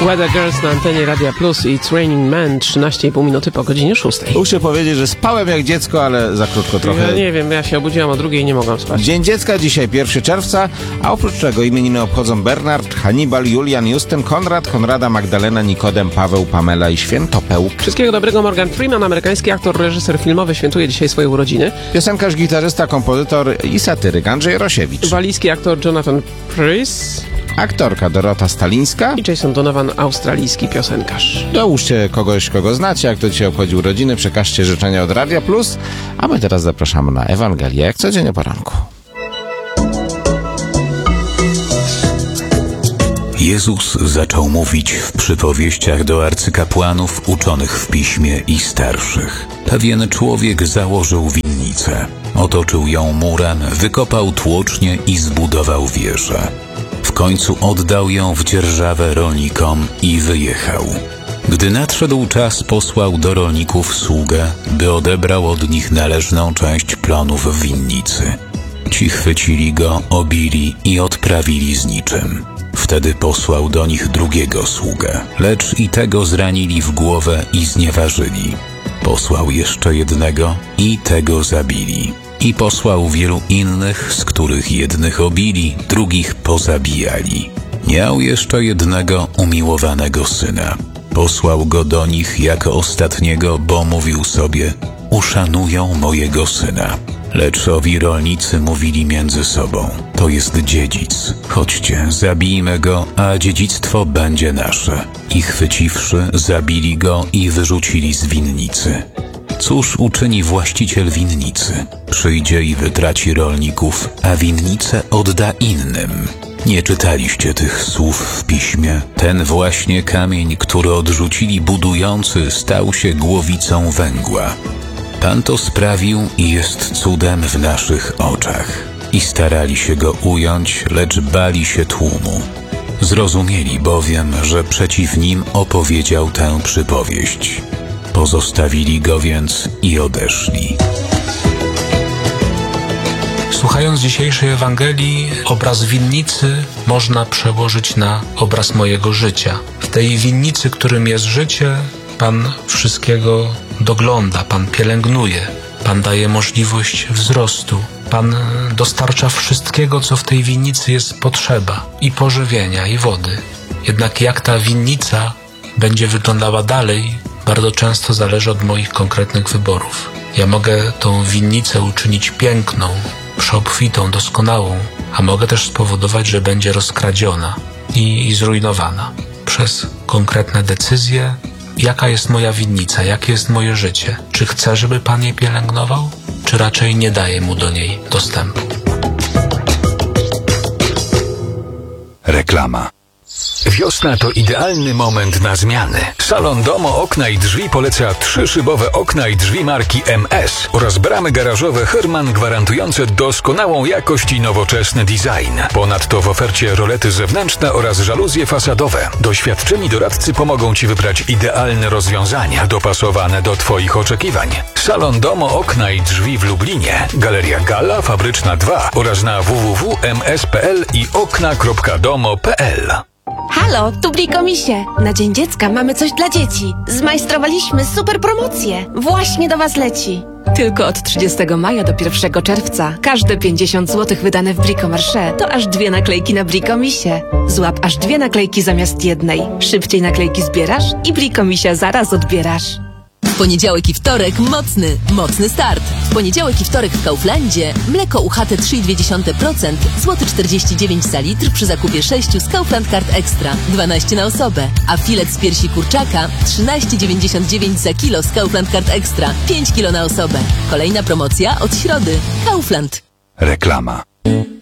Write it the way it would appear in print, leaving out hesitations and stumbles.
Weather Girls na antenie Radia Plus i It's Raining Men, 13,5 minuty po godzinie 6. Muszę powiedzieć, że spałem jak dziecko, ale za krótko trochę. Ja nie wiem, ja się obudziłam o 2:00 i nie mogłam spać. Dzień Dziecka dzisiaj 1 czerwca, a oprócz czego imieniny obchodzą Bernard, Hannibal, Julian, Justyn, Konrad, Konrada, Magdalena, Nikodem, Paweł, Pamela i Świętopełk. Wszystkiego dobrego. Morgan Freeman, amerykański aktor, reżyser filmowy, świętuje dzisiaj swoje urodziny. Piosenkarz, gitarzysta, kompozytor i satyryk Andrzej Rosiewicz. Walijski aktor Jonathan Pryce. Aktorka Dorota Stalińska. I Jason Donovan, australijski piosenkarz. Dołóżcie kogoś, kogo znacie, jak to dzisiaj obchodzi urodziny, przekażcie życzenia od Radia Plus, a my teraz zapraszamy na Ewangelię, jak codziennie o poranku. Jezus zaczął mówić w przypowieściach do arcykapłanów uczonych w piśmie i starszych. Pewien człowiek założył winnicę. Otoczył ją murem, wykopał tłocznie i zbudował wieżę. W końcu oddał ją w dzierżawę rolnikom i wyjechał. Gdy nadszedł czas, posłał do rolników sługę, by odebrał od nich należną część plonów w winnicy. Ci chwycili go, obili i odprawili z niczym. Wtedy posłał do nich drugiego sługę, lecz i tego zranili w głowę i znieważyli. Posłał jeszcze jednego i tego zabili. I posłał wielu innych, z których jednych obili, drugich pozabijali. Miał jeszcze jednego umiłowanego syna. Posłał go do nich jako ostatniego, bo mówił sobie: uszanują mojego syna. Lecz owi rolnicy mówili między sobą: to jest dziedzic. Chodźcie, zabijmy go, a dziedzictwo będzie nasze. I chwyciwszy, zabili go i wyrzucili z winnicy. Cóż uczyni właściciel winnicy? Przyjdzie i wytraci rolników, a winnicę odda innym. Nie czytaliście tych słów w piśmie? Ten właśnie kamień, który odrzucili budujący, stał się głowicą węgła. Pan to sprawił i jest cudem w naszych oczach. I starali się go ująć, lecz bali się tłumu. Zrozumieli bowiem, że przeciw nim opowiedział tę przypowieść. Pozostawili go więc i odeszli. Słuchając dzisiejszej Ewangelii, obraz winnicy można przełożyć na obraz mojego życia. W tej winnicy, którym jest życie, Pan wszystkiego dogląda, Pan pielęgnuje, Pan daje możliwość wzrostu, Pan dostarcza wszystkiego, co w tej winnicy jest potrzeba, i pożywienia, i wody. Jednak jak ta winnica będzie wyglądała dalej, bardzo często zależy od moich konkretnych wyborów. Ja mogę tą winnicę uczynić piękną, przeobfitą, doskonałą, a mogę też spowodować, że będzie rozkradziona i zrujnowana przez konkretne decyzje. Jaka jest moja winnica? Jakie jest moje życie? Czy chcę, żeby Pan je pielęgnował? Czy raczej nie daje mu do niej dostępu? Reklama. Wiosna to idealny moment na zmiany. Salon Domo Okna i Drzwi poleca 3-szybowe okna i drzwi marki MS oraz bramy garażowe Herman gwarantujące doskonałą jakość i nowoczesny design. Ponadto w ofercie rolety zewnętrzne oraz żaluzje fasadowe. Doświadczeni doradcy pomogą Ci wybrać idealne rozwiązania dopasowane do Twoich oczekiwań. Salon Domo Okna i Drzwi w Lublinie, Galeria Gala, Fabryczna 2 oraz na www.ms.pl i okna.domo.pl. Halo, tu Brikomisie. Na Dzień Dziecka mamy coś dla dzieci. Zmajstrowaliśmy super promocję. Właśnie do Was leci. Tylko od 30 maja do 1 czerwca. Każde 50 zł wydane w Bricomarché to aż 2 naklejki na Brikomisie. Złap aż 2 naklejki zamiast jednej. Szybciej naklejki zbierasz i Brikomisia zaraz odbierasz. W poniedziałek i wtorek mocny start. W poniedziałek i wtorek w Kauflandzie mleko UHT 3,2%, złoty 49 za litr przy zakupie 6 z Kaufland Card Extra, 12 na osobę. A filet z piersi kurczaka 13,99 za kilo z Kaufland Card Extra, 5 kilo na osobę. Kolejna promocja od środy. Kaufland. Reklama.